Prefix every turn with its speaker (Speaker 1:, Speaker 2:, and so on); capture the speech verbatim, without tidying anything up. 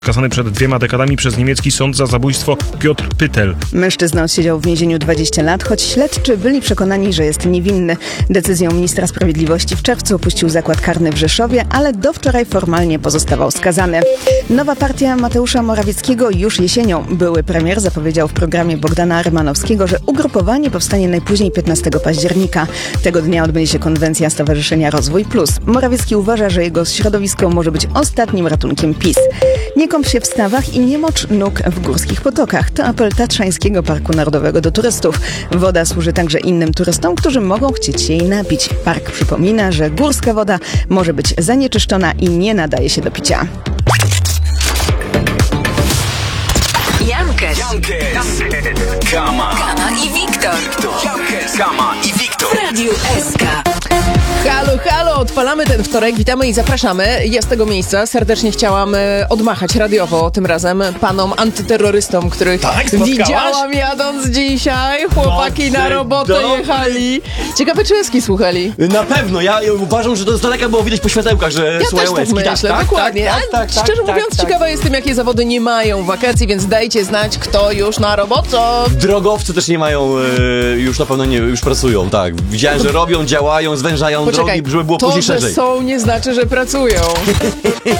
Speaker 1: Skazany przed dwiema dekadami przez niemiecki sąd za zabójstwo Piotr Pytel.
Speaker 2: Mężczyzna odsiedział w więzieniu dwadzieścia lat, choć śledczy byli przekonani, że jest niewinny. Decyzją ministra sprawiedliwości w czerwcu opuścił zakład karny w Rzeszowie, ale do wczoraj formalnie pozostawał skazany. Nowa partia Mateusza Morawieckiego już jesienią. Były premier zapowiedział w programie Bogdana Armanowskiego, że ugrupowanie powstanie najpóźniej piętnastego października. Tego dnia odbędzie się konwencja Stowarzyszenia Rozwój Plus. Morawiecki uważa, że jego środowisko może być ostatnim ratunkiem PiS. Nie kąp się w stawach i nie mocz nóg w górskich potokach. To apel Tatrzańskiego Parku Narodowego do turystów. Woda służy także innym turystom, którzy mogą chcieć się jej napić. Park przypomina, że górska woda może być zanieczyszczona i nie nadaje się do picia.
Speaker 3: Jankes,
Speaker 4: Jankes, Kama,
Speaker 3: Kama i Wiktor.
Speaker 4: Jankes, Kama i Wiktor.
Speaker 3: W Radiu S K.
Speaker 5: Halo, halo, odpalamy ten wtorek, witamy i zapraszamy. Ja z tego miejsca serdecznie chciałam e, odmachać radiowo tym razem panom antyterrorystom, których
Speaker 6: Tak, spotkałaś?
Speaker 5: widziałam jadąc dzisiaj. Chłopaki
Speaker 6: Dobry,
Speaker 5: na robotę
Speaker 6: dobry.
Speaker 5: jechali. Ciekawe, czy eski słuchali.
Speaker 6: Na pewno, ja ja uważam, że to z daleka było widać po światełkach, że
Speaker 5: Ja też
Speaker 6: słuchają
Speaker 5: tak
Speaker 6: eski.
Speaker 5: myślę, dokładnie.
Speaker 6: Tak,
Speaker 5: Ale
Speaker 6: tak, tak,
Speaker 5: szczerze
Speaker 6: tak,
Speaker 5: mówiąc,
Speaker 6: tak,
Speaker 5: ciekawa jestem, jakie zawody nie mają wakacji, więc dajcie znać, kto już na robotę.
Speaker 6: Drogowcy też nie mają, e, już na pewno nie, już pracują, tak. Widziałem, że robią, działają, zwężają
Speaker 5: Poczekaj,
Speaker 6: drogi, żeby było
Speaker 5: to,
Speaker 6: później
Speaker 5: że
Speaker 6: szerzej.
Speaker 5: są, nie znaczy, że pracują.